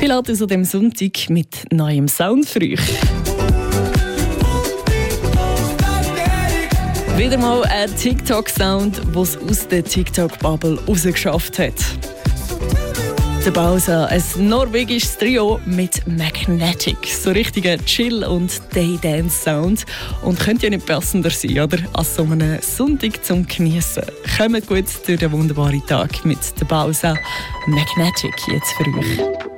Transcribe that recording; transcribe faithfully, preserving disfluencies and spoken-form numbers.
Pilatus an dem Sonntag mit neuem Sound für euch. Wieder mal ein TikTok-Sound, der es aus der TikTok-Bubble rausgeschafft hat. Der Bowser, ein norwegisches Trio mit Magnetic. So richtiger Chill- und Daydance-Sound. Und könnte ja nicht passender sein, oder? Als so einen Sonntag zum Geniessen. Kommt gut durch den wunderbaren Tag mit der Bowser. Magnetic jetzt für euch.